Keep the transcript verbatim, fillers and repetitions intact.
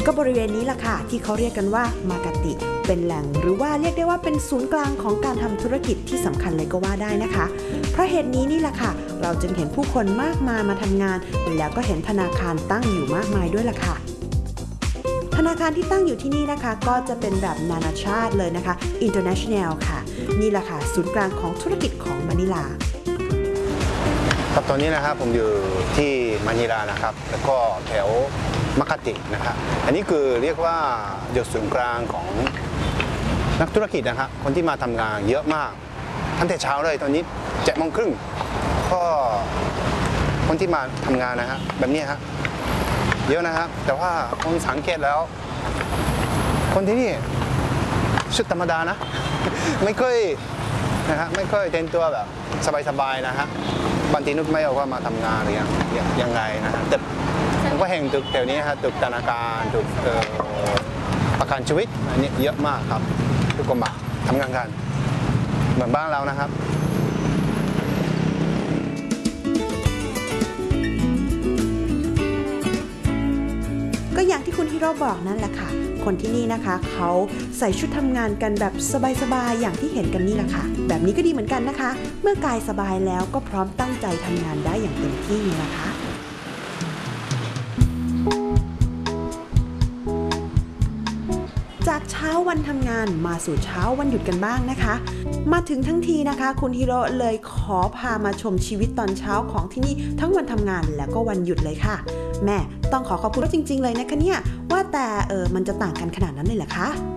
ก็บริเวณนี้ล่ะค่ะที่เขาเรียกกันว่ามากาติเป็นแหล่งหรือว่าเรียกได้ว่าเป็นศูนย์กลางของการทำธุรกิจที่สำคัญเลยก็ว่าได้นะคะเพราะเหตุนี้นี่แหละค่ะเราจึงเห็นผู้คนมากมายมาทำงานแล้วก็เห็นธนาคารตั้งอยู่มากมายด้วยล่ะค่ะธนาคารที่ตั้งอยู่ที่นี่นะคะก็จะเป็นแบบนานาชาติเลยนะคะ International ค่ะนี่แหละค่ะศูนย์กลางของธุรกิจของมะนิลาครับตอนนี้นะครับผมอยู่ที่มะนิลานะครับแล้วก็แถวมากาตินะครับอันนี้คือเรียกว่าจุดศูนย์กลางของนักธุรกิจนะครับคนที่มาทำงานเยอะมากตั้งแต่เช้าเลยตอนนี้เจ็ดโมงครึ่งก็คนที่มาทำงานนะฮะแบบนี้ฮะเยอะนะครับแต่ว่าคนสังเกตแล้วคนที่นี่ชุดธรรมดานะไม่เคยนะฮะไม่เคยแต่งตัวแบบสบายๆนะฮะบางทีนึกไม่ออกว่ามาทำงานหรือยังยังไงนะฮะแต่ผมก็เห็นตึกแถวนี้ฮะตึกธนาคารตึกประกันชีวิตอันนี้เยอะมากครับทุกคนมาทำงานกันเหมือนบ้านเรานะครับก็อย่างที่คุณฮิโร่บอกนั่นแหละค่ะคนที่นี่นะคะเขาใส่ชุดทำงานกันแบบสบายๆอย่างที่เห็นกันนี่แหละค่ะแบบนี้ก็ดีเหมือนกันนะคะเมื่อกายสบายแล้วก็พร้อมตั้งใจทำงานได้อย่างเต็มที่นะคะจากเช้าวันทำงานมาสู่เช้าวันหยุดกันบ้างนะคะมาถึงทั้งทีนะคะคุณฮิโร่เลยขอพามาชมชีวิตตอนเช้าของที่นี่ทั้งวันทำงานและก็วันหยุดเลยค่ะแม่ต้องขอขอบคุณจริงๆเลยนะคะเนี่ยว่าแต่เออมันจะต่างกันขนาดนั้นเลยเหรอคะ